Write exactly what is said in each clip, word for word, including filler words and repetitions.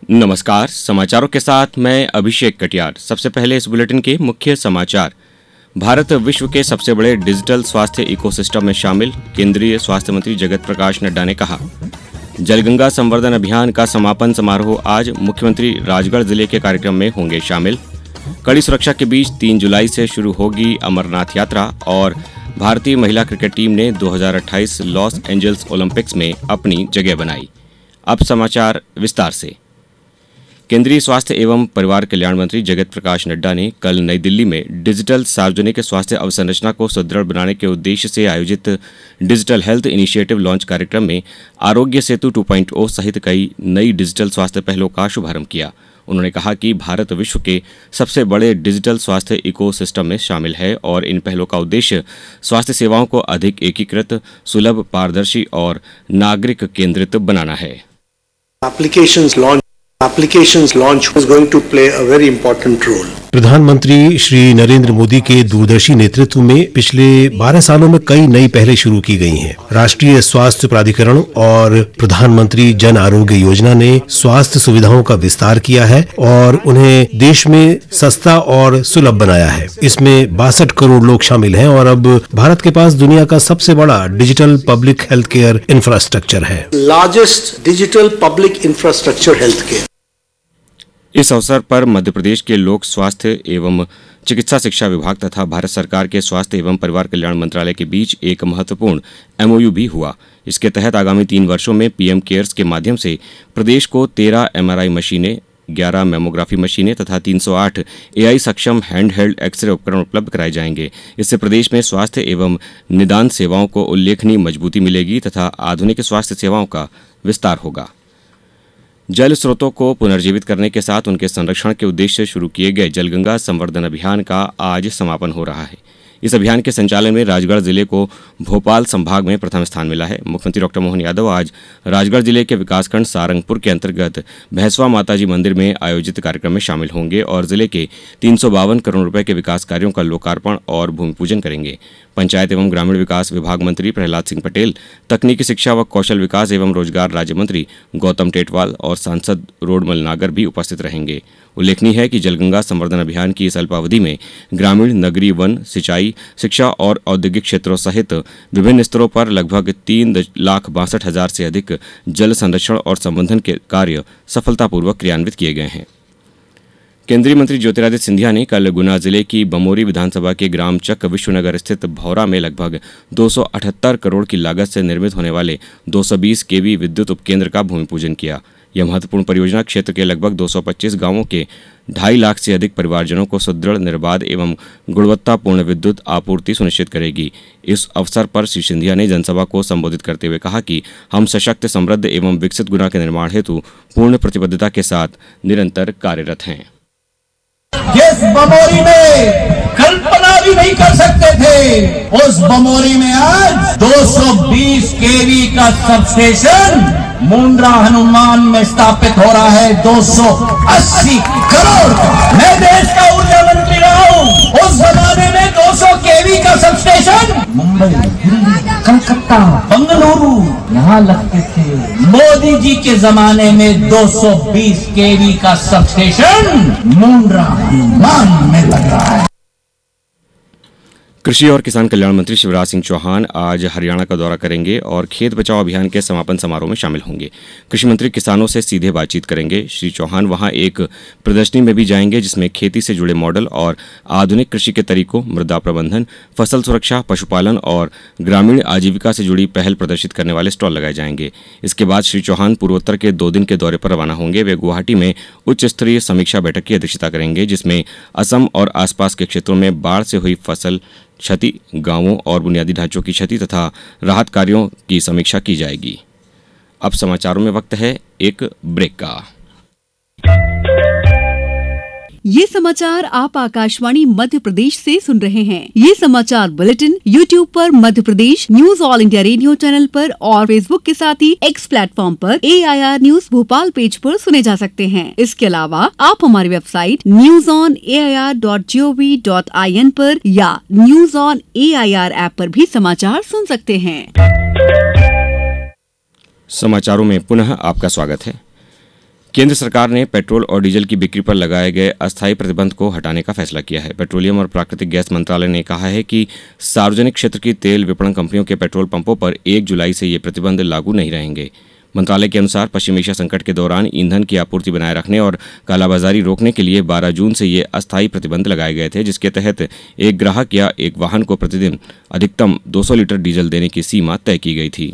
नमस्कार, समाचारों के साथ मैं अभिषेक कटियार। सबसे पहले इस बुलेटिन के मुख्य समाचार। भारत विश्व के सबसे बड़े डिजिटल स्वास्थ्य इकोसिस्टम में शामिल, केंद्रीय स्वास्थ्य मंत्री जगत प्रकाश नड्डा ने कहा। जलगंगा संवर्धन अभियान का समापन समारोह आज, मुख्यमंत्री राजगढ़ जिले के कार्यक्रम में होंगे शामिल। कड़ी सुरक्षा के बीच तीन जुलाई से शुरू होगी अमरनाथ यात्रा। और भारतीय महिला क्रिकेट टीम ने दो हज़ार अट्ठाईस लॉस एंजल्स ओलंपिक्स में अपनी जगह बनाई। अब समाचार विस्तार से। केंद्रीय स्वास्थ्य एवं परिवार कल्याण मंत्री जगत प्रकाश नड्डा ने कल नई दिल्ली में डिजिटल सार्वजनिक स्वास्थ्य अवसंरचना को सुदृढ़ बनाने के उद्देश्य से आयोजित डिजिटल हेल्थ इनिशिएटिव लॉन्च कार्यक्रम में आरोग्य सेतु टू पॉइंट ओ सहित कई नई डिजिटल स्वास्थ्य पहलों का शुभारंभ किया। उन्होंने कहा कि भारत विश्व के सबसे बड़े डिजिटल स्वास्थ्य इकोसिस्टम में शामिल है और इन पहलों का उद्देश्य स्वास्थ्य सेवाओं को अधिक एकीकृत, सुलभ, पारदर्शी और नागरिक केंद्रित बनाना है। Applications launch Applications launch is going to play a very important role. प्रधानमंत्री श्री नरेंद्र मोदी के दूरदर्शी नेतृत्व में पिछले बारह सालों में कई नई पहलें शुरू की गई हैं। राष्ट्रीय स्वास्थ्य प्राधिकरण और प्रधानमंत्री जन आरोग्य योजना ने स्वास्थ्य सुविधाओं का विस्तार किया है और उन्हें देश में सस्ता और सुलभ बनाया है। इसमें बासठ करोड़ लोग शामिल हैं और अब भारत के पास दुनिया का सबसे बड़ा digital public health care infrastructure है। Largest digital public infrastructure health care. इस अवसर पर मध्य प्रदेश के लोक स्वास्थ्य एवं चिकित्सा शिक्षा विभाग तथा भारत सरकार के स्वास्थ्य एवं परिवार कल्याण मंत्रालय के बीच एक महत्वपूर्ण एमओयू भी हुआ। इसके तहत आगामी तीन वर्षों में पीएम केयर्स के माध्यम से प्रदेश को तेरह एमआरआई मशीनें, ग्यारह मेमोग्राफी मशीनें तथा तीन सौ आठ एआई सक्षम हैंड हेल्ड एक्सरे उपकरण उपलब्ध कराए जाएंगे। इससे प्रदेश में स्वास्थ्य एवं निदान सेवाओं को उल्लेखनीय मजबूती मिलेगी तथा आधुनिक स्वास्थ्य सेवाओं का विस्तार होगा। जल स्रोतों को पुनर्जीवित करने के साथ उनके संरक्षण के उद्देश्य से शुरू किए गए जलगंगा संवर्धन अभियान का आज समापन हो रहा है। इस अभियान के संचालन में राजगढ़ जिले को भोपाल संभाग में प्रथम स्थान मिला है। मुख्यमंत्री डॉक्टर मोहन यादव आज राजगढ़ जिले के विकासखंड सारंगपुर के अंतर्गत भैंसवा माताजी मंदिर में आयोजित कार्यक्रम में शामिल होंगे और जिले के तीन सौ बावन करोड़ रुपए के विकास कार्यों का लोकार्पण और भूमि पूजन करेंगे। पंचायत एवं ग्रामीण विकास विभाग मंत्री प्रहलाद सिंह पटेल, तकनीकी शिक्षा व कौशल विकास एवं रोजगार राज्य मंत्री गौतम टेटवाल और सांसद रोडमल नागर भी उपस्थित रहेंगे। उल्लेखनीय है कि जलगंगा संवर्धन अभियान की इस अल्पावधि में ग्रामीण, नगरीय, वन, सिंचाई, शिक्षा और औद्योगिक क्षेत्रों सहित विभिन्न स्तरों पर लगभग तीन लाख बासठ हजार से अधिक जल संरक्षण और संवर्धन के कार्य सफलतापूर्वक क्रियान्वित किए गए हैं। केंद्रीय मंत्री ज्योतिरादित्य सिंधिया ने कल गुना जिले की बमोरी विधानसभा के ग्राम चक विश्वनगर स्थित भौरा में लगभग दो सौ अठहत्तर करोड़ की लागत से निर्मित होने वाले दो सौ बीस केवी विद्युत उपकेंद्र का भूमि पूजन किया। यह महत्वपूर्ण परियोजना क्षेत्र के लगभग दो सौ पच्चीस गांवों के ढाई लाख से अधिक परिवारजनों को सुदृढ़, निर्बाध एवं गुणवत्तापूर्ण विद्युत आपूर्ति सुनिश्चित करेगी। इस अवसर पर श्री सिंधिया ने जनसभा को संबोधित करते हुए कहा कि हम सशक्त, समृद्ध एवं विकसित गुना के निर्माण हेतु पूर्ण प्रतिबद्धता के साथ निरंतर कार्यरत हैं। जिस बमोरी में कल्पना भी नहीं कर सकते थे, उस बमोरी में आज दो सौ बीस केवी का सबस्टेशन मुंद्रा हनुमान में स्थापित हो रहा है। दो सौ अस्सी करोड़। मैं देश का ऊर्जा मंत्री रहा हूं। उस जमाने में दो सौ केवी का सबस्टेशन मुंबई, दिल्ली, कलकत्ता, बंगलुरु यहां लगते थे। मोदी जी के जमाने में दो सौ बीस केवी का सबस्टेशन मुंद्रा हनुमान में लग रहा है। कृषि और किसान कल्याण मंत्री शिवराज सिंह चौहान आज हरियाणा का दौरा करेंगे और खेत बचाओ अभियान के समापन समारोह में शामिल होंगे। कृषि मंत्री किसानों से सीधे बातचीत करेंगे। श्री चौहान वहां एक प्रदर्शनी में भी जाएंगे जिसमें खेती से जुड़े मॉडल और आधुनिक कृषि के तरीकों, मृदा प्रबंधन, फसल सुरक्षा, पशुपालन और ग्रामीण आजीविका से जुड़ी पहल प्रदर्शित करने वाले स्टॉल लगाए जाएंगे। इसके बाद श्री चौहान पूर्वोत्तर के दो दिन के दौरे पर रवाना होंगे। वे गुवाहाटी में उच्च स्तरीय समीक्षा बैठक की अध्यक्षता करेंगे जिसमें असम और आसपास के क्षेत्रों में बाढ़ से हुई फसल क्षति, गांवों और बुनियादी ढांचों की क्षति तथा राहत कार्यों की समीक्षा की जाएगी। अब समाचारों में वक्त है एक ब्रेक का। ये समाचार आप आकाशवाणी मध्य प्रदेश से सुन रहे हैं। ये समाचार बुलेटिन यूट्यूब पर Madhya Pradesh news all India radio channel पर और फेसबुक के साथ ही एक्स प्लेटफॉर्म पर ए I R news Bhopal page पर सुने जा सकते हैं। इसके अलावा आप हमारी website news on A I R dot G O V dot I N पर या news on A I R app पर भी समाचार सुन सकते हैं। समाचारों में पुनः आपका स्वागत है। केंद्र सरकार ने पेट्रोल और डीजल की बिक्री पर लगाए गए अस्थायी प्रतिबंध को हटाने का फैसला किया है। पेट्रोलियम और प्राकृतिक गैस मंत्रालय ने कहा है कि सार्वजनिक क्षेत्र की तेल विपणन कंपनियों के पेट्रोल पंपों पर एक जुलाई से ये प्रतिबंध लागू नहीं रहेंगे। मंत्रालय के अनुसार पश्चिम एशिया संकट के दौरान ईंधन की आपूर्ति बनाए रखने और कालाबाजारी रोकने के लिए बारह जून से ये अस्थायी प्रतिबंध लगाए गए थे, जिसके तहत एक ग्राहक या एक वाहन को प्रतिदिन अधिकतम दो सौ लीटर डीजल देने की सीमा तय की गई थी।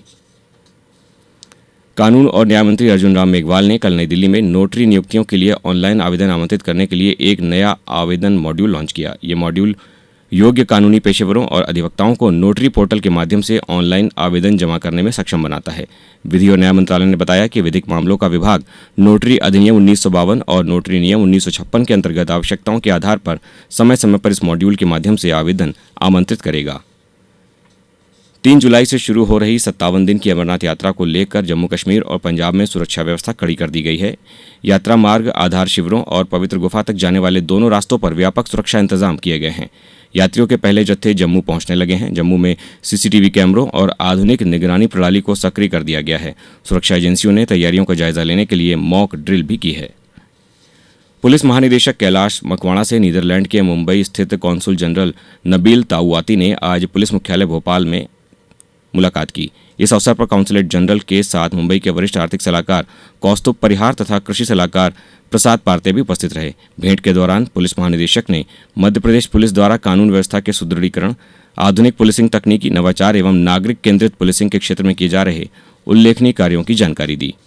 कानून और न्याय मंत्री अर्जुन राम मेघवाल ने कल नई दिल्ली में नोटरी नियुक्तियों के लिए ऑनलाइन आवेदन आमंत्रित करने के लिए एक नया आवेदन मॉड्यूल लॉन्च किया। ये मॉड्यूल योग्य कानूनी पेशेवरों और अधिवक्ताओं को नोटरी पोर्टल के माध्यम से ऑनलाइन आवेदन जमा करने में सक्षम बनाता है। विधि और न्याय मंत्रालय ने बताया कि विधिक मामलों का विभाग नोटरी अधिनियम उन्नीस सौ बावन और नोटरी नियम उन्नीस सौ छप्पन के अंतर्गत आवश्यकताओं के आधार पर समय समय पर इस मॉड्यूल के माध्यम से आवेदन आमंत्रित करेगा। तीन जुलाई से शुरू हो रही सत्तावन दिन की अमरनाथ यात्रा को लेकर जम्मू कश्मीर और पंजाब में सुरक्षा व्यवस्था कड़ी कर दी गई है। यात्रा मार्ग, आधार शिविरों और पवित्र गुफा तक जाने वाले दोनों रास्तों पर व्यापक सुरक्षा इंतजाम किए गए हैं। यात्रियों के पहले जत्थे जम्मू पहुंचने लगे हैं। जम्मू में सीसीटीवी कैमरों और आधुनिक निगरानी प्रणाली को सक्रिय कर दिया गया है। सुरक्षा एजेंसियों ने तैयारियों का जायजा लेने के लिए मॉक ड्रिल भी की है। पुलिस महानिदेशक कैलाश मकवाणा से नीदरलैंड के मुंबई स्थित कॉन्सुल जनरल नबील ताऊआती ने आज पुलिस मुख्यालय भोपाल में मुलाकात की। इस अवसर पर काउंसलेट जनरल के साथ मुंबई के वरिष्ठ आर्थिक सलाहकार कौस्तुभ परिहार तथा कृषि सलाहकार प्रसाद पार्ते भी उपस्थित रहे। भेंट के दौरान पुलिस महानिदेशक ने मध्य प्रदेश पुलिस द्वारा कानून व्यवस्था के सुदृढ़ीकरण, आधुनिक पुलिसिंग तकनीकी, नवाचार एवं नागरिक केंद्रित पुलिसिंग के क्षेत्र में किए जा रहे उल्लेखनीय कार्यों की जानकारी दी।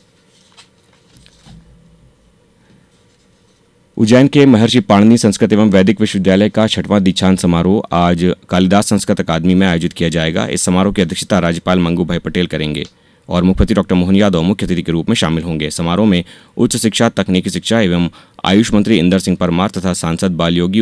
उज्जैन के महर्षि पाणिनि संस्कृत एवं वैदिक विश्वविद्यालय का छठवां दीक्षांत समारोह आज कालिदास संस्कृत अकादमी में आयोजित किया जाएगा। इस समारोह की अध्यक्षता राज्यपाल मंगू भाई पटेल करेंगे और मुख्यमंत्री डॉक्टर मोहन यादव मुख्य अतिथि के रूप में शामिल होंगे। समारोह में उच्च शिक्षा, तकनीकी शिक्षा एवं आयुष मंत्री इंदर सिंह परमार तथा सांसद बाल योगी